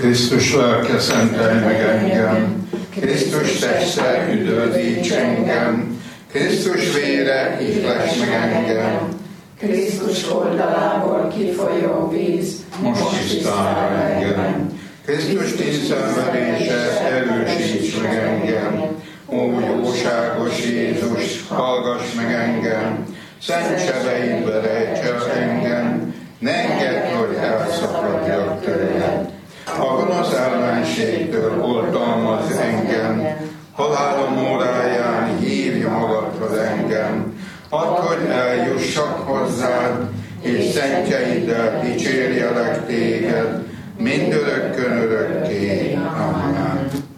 Krisztus lelke szentelj meg engem, Krisztus teste üdvözíts engem, Krisztus vére ihless meg engem, Krisztus oldalából kifolyó víz most tisztálj engem, Krisztus tízszenvedése erősíts meg engem, ó jóságos Jézus, hallgass meg engem, szent sebeidbe rejts el engem, ne engedd, hogy elszakadjak tőled. A gonosz ellenségtől oltalmazz engem, halálom óráján hívj magadhoz engem, add, hogy eljussak hozzád, és szentjeiddel dicsérjelek téged, mindörökkön örökké. Amen.